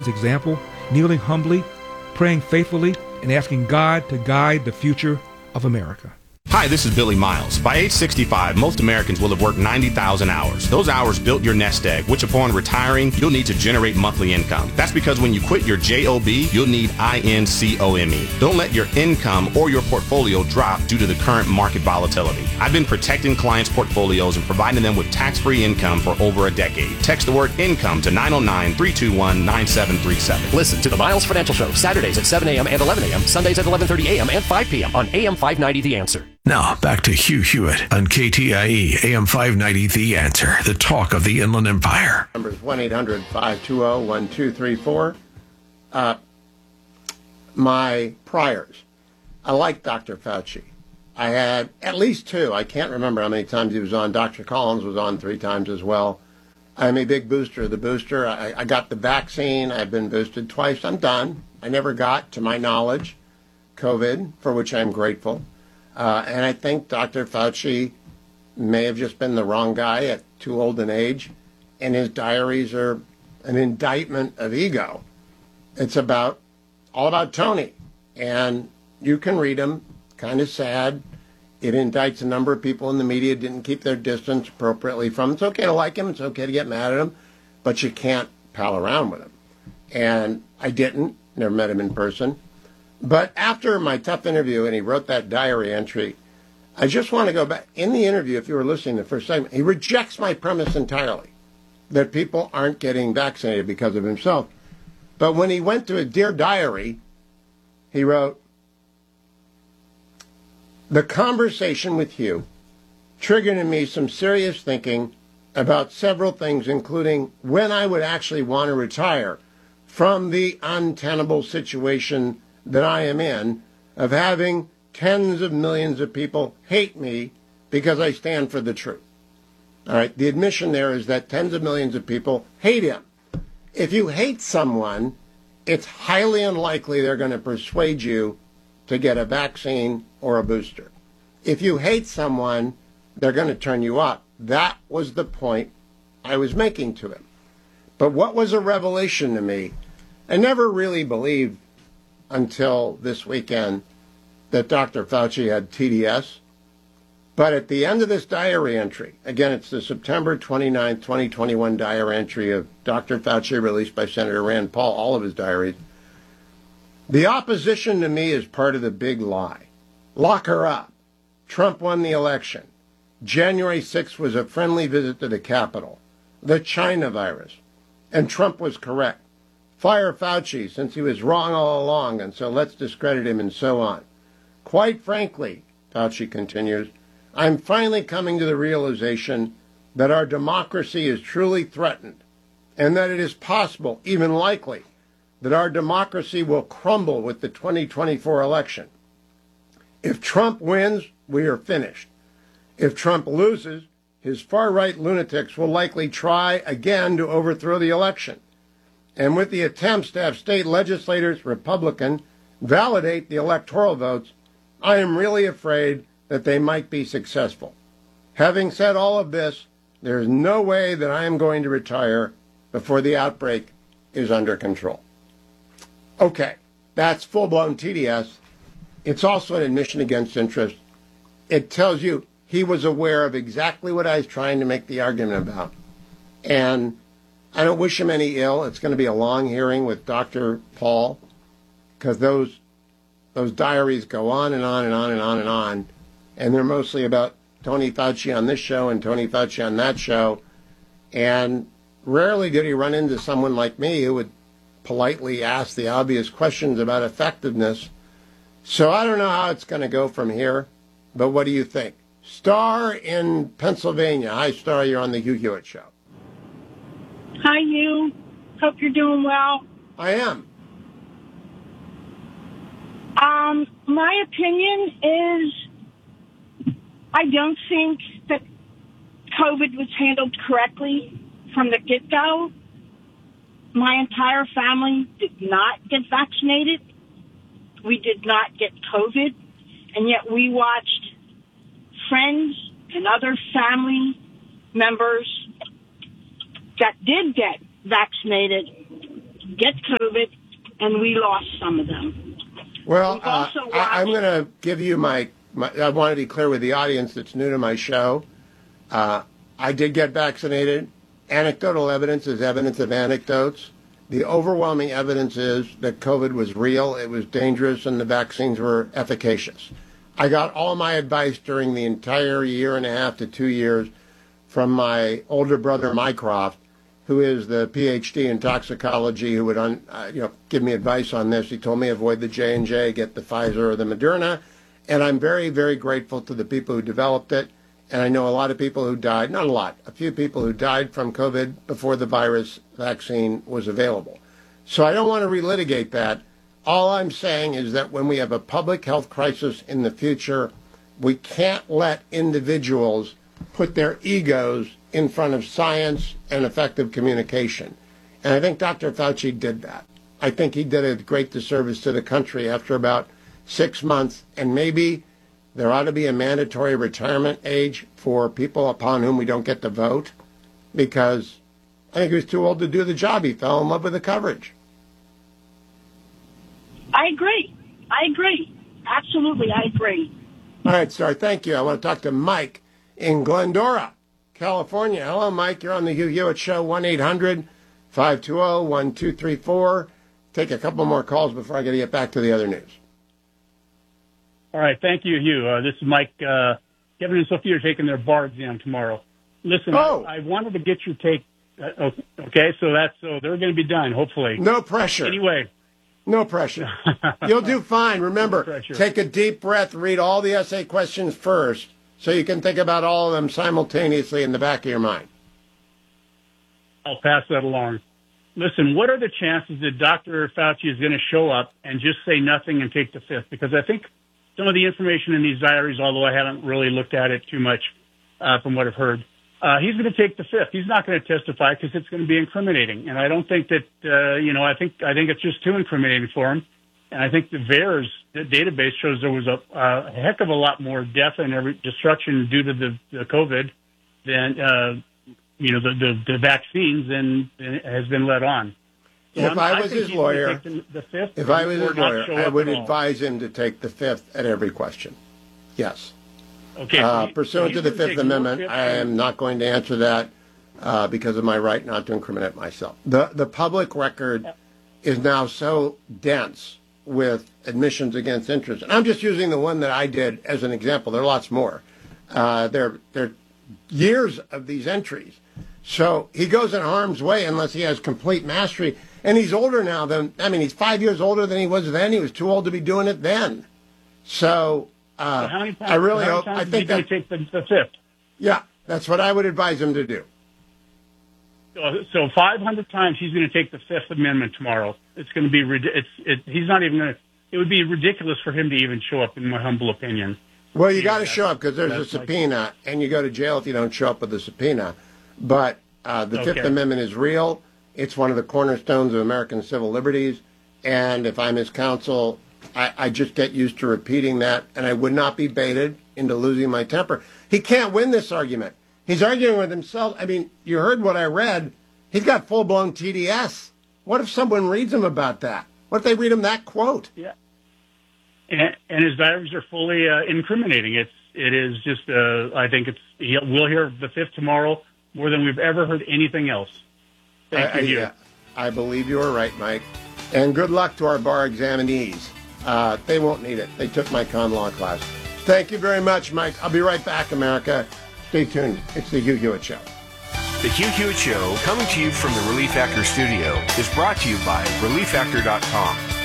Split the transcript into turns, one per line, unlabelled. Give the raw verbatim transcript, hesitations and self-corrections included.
his example, kneeling humbly, praying faithfully, and asking God to guide the future of America.
Hi, this is Billy Miles. By age sixty-five, most Americans will have worked ninety thousand hours. Those hours built your nest egg, which upon retiring, you'll need to generate monthly income. That's because when you quit your job, you'll need income. Don't let your income or your portfolio drop due to the current market volatility. I've been protecting clients' portfolios and providing them with tax-free income for over a decade. Text the word income to nine oh nine, three two one, nine seven three seven.
Listen to the Miles Financial Show, Saturdays at seven a.m. and eleven a.m., Sundays at eleven thirty a.m. and five p.m. on A M five ninety The Answer.
Now, back to Hugh Hewitt on K T I E, A M five ninety The Answer, the talk of the Inland Empire.
Number is one eight hundred, five two zero, one two three four. Uh, my priors. I like Doctor Fauci. I had at least two. I can't remember how many times he was on. Doctor Collins was on three times as well. I'm a big booster of the booster. I, I got the vaccine. I've been boosted twice. I'm done. I never got, to my knowledge, COVID, for which I'm grateful. Uh, and I think Doctor Fauci may have just been the wrong guy at too old an age, and his diaries are an indictment of ego. It's about all about Tony, and you can read them. Kind of sad. It indicts a number of people in the media didn't keep their distance appropriately from him. It's okay to like him. It's okay to get mad at him, but you can't pal around with him. And I didn't. Never met him in person. But after my tough interview, and he wrote that diary entry, I just want to go back. In the interview, if you were listening to the first segment, he rejects my premise entirely, that people aren't getting vaccinated because of himself. But when he went to a Dear Diary, he wrote, "The conversation with you triggered in me some serious thinking about several things, including when I would actually want to retire from the untenable situation that I am in of having tens of millions of people hate me because I stand for the truth." All right, the admission there is that tens of millions of people hate him. If you hate someone, it's highly unlikely they're going to persuade you to get a vaccine or a booster. If you hate someone, they're going to turn you up. That was the point I was making to him. But what was a revelation to me, I never really believed until this weekend that Doctor Fauci had T D S. But at the end of this diary entry, again, it's the September twenty-ninth, twenty twenty-one diary entry of Doctor Fauci released by Senator Rand Paul, all of his diaries. The opposition to me is part of the big lie. Lock her up. Trump won the election. January sixth was a friendly visit to the Capitol. The China virus. And Trump was correct. Fire Fauci, since he was wrong all along, and so let's discredit him, and so on. Quite frankly, Fauci continues, I'm finally coming to the realization that our democracy is truly threatened, and that it is possible, even likely, that our democracy will crumble with the twenty twenty-four election. If Trump wins, we are finished. If Trump loses, his far-right lunatics will likely try again to overthrow the election. And with the attempts to have state legislators, Republican, validate the electoral votes, I am really afraid that they might be successful. Having said all of this, there is no way that I am going to retire before the outbreak is under control. Okay, that's full-blown T D S. It's also an admission against interest. It tells you he was aware of exactly what I was trying to make the argument about. And I don't wish him any ill. It's going to be a long hearing with Doctor Paul, because those those diaries go on and on and on and on and on, and they're mostly about Tony Fauci on this show and Tony Fauci on that show, and rarely did he run into someone like me who would politely ask the obvious questions about effectiveness. So I don't know how it's going to go from here, but what do you think? Star in Pennsylvania. Hi, Star. You're on the Hugh Hewitt Show.
Hi, Hugh. Hope you're doing well.
I am.
Um, my opinion is I don't think that COVID was handled correctly from the get-go. My entire family did not get vaccinated. We did not get COVID, and yet we watched friends and other family members that did get vaccinated get COVID, and we lost some of them.
Well, uh,
also watched-
I, I'm going to give you my, my, I want to be clear with the audience that's new to my show. Uh, I did get vaccinated. Anecdotal evidence is evidence of anecdotes. The overwhelming evidence is that COVID was real, it was dangerous, and the vaccines were efficacious. I got all my advice during the entire year and a half to two years from my older brother, Mycroft, who is the P H D in toxicology, who would un, uh, you know, give me advice on this. He told me avoid the J and J, get the Pfizer or the Moderna. And I'm very, very grateful to the people who developed it. And I know a lot of people who died, not a lot, a few people who died from COVID before the virus vaccine was available. So I don't want to relitigate that. All I'm saying is that when we have a public health crisis in the future, we can't let individuals put their egos in front of science and effective communication. And I think Doctor Fauci did that. I think he did a great disservice to the country after about six months, and maybe there ought to be a mandatory retirement age for people upon whom we don't get to vote, because I think he was too old to do the job. He fell in love with the coverage.
I agree. I agree. Absolutely, I agree.
All right, sir, thank you. I want to talk to Mike in Glendora, California. Hello, Mike. You're on the Hugh Hewitt Show, one eight hundred five two zero one two three four. Take a couple more calls before I got to get back to the other news.
All right, thank you, Hugh. Uh, this is Mike. Uh, Kevin and Sophia are taking their bar exam tomorrow. Listen,
oh.
I, I wanted to get your take. Uh, okay, so that's so they're going to be done, hopefully.
No pressure.
Anyway.
No pressure. You'll do fine. Remember, no take a deep breath, read all the essay questions first, so you can think about all of them simultaneously in the back of your mind.
I'll pass that along. Listen, what are the chances that Doctor Fauci is going to show up and just say nothing and take the fifth? Because I think some of the information in these diaries, although I haven't really looked at it too much uh, from what I've heard, uh, he's going to take the fifth. He's not going to testify because it's going to be incriminating. And I don't think that, uh, you know, I think I think it's just too incriminating for him. And I think the V A E R S the database shows there was a, a heck of a lot more death and every destruction due to the, the COVID than, uh, you know, the, the, the vaccines and, and has been let on. So
if
I'm,
I
I
was
think
his lawyer,
the, the fifth,
if I was his lawyer, I would
at
advise him to take the fifth at every question. Yes.
Okay.
Uh,
so
pursuant
so
to the Fifth Amendment,
fifth
I am not going to answer that uh, because of my right not to incriminate myself. The the public record is now so dense with admissions against interest. And I'm just using the one that I did as an example. There are lots more. Uh, there, there are years of these entries. So he goes in harm's way unless he has complete mastery. And he's older now than, I mean, he's five years older than he was then. He was too old to be doing it then. So... Uh,
so how many times,
I really
how many
hope.
times
I think
that
that
take the, the fifth.
Yeah, that's what I would advise him to do.
So, so five hundred times he's going to take the Fifth Amendment tomorrow. It's going to be it's it, he's not even going to. It would be ridiculous for him to even show up, in my humble opinion.
Well, you
Yeah,
got to show up because there's a subpoena, like, and you go to jail if you don't show up with a subpoena. But uh, the
okay.
Fifth Amendment is real. It's one of the cornerstones of American civil liberties. And if I'm his counsel, I, I just get used to repeating that, and I would not be baited into losing my temper. He can't win this argument. He's arguing with himself. I mean, you heard what I read. He's got full-blown T D S. What if someone reads him about that? What if they read him that quote?
Yeah. And, and his diaries are fully uh, incriminating. It's it is just. Uh, I think it's. He'll, we'll hear the fifth tomorrow more than we've ever heard anything else. Thank
I,
you.
I, yeah, I believe you are right, Mike. And good luck to our bar examinees. Uh, they won't need it. They took my con law class. Thank you very much, Mike. I'll be right back, America. Stay tuned. It's the Hugh Hewitt Show.
The Hugh Hewitt Show, coming to you from the Relief Factor studio, is brought to you by relief factor dot com.